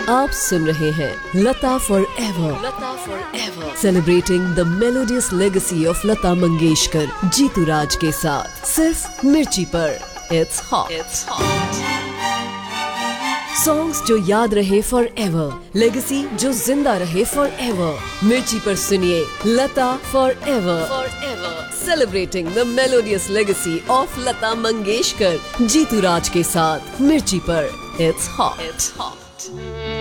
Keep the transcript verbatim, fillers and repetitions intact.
आप सुन रहे हैं लता for ever, Lata for ever, celebrating the melodious legacy of Lata Mangeshkar, Jitu राज के साथ, सिर्फ मिर्ची पर। It's hot, it's hot. Songs जो याद रहे फॉर एवर, लेगेसी जो जिंदा रहे फॉर एवर। मिर्ची पर सुनिए लता for ever, for ever, celebrating the melodious legacy of Lata Mangeshkar, Jitu राज के साथ, मिर्ची पर। It's hot, it's hot.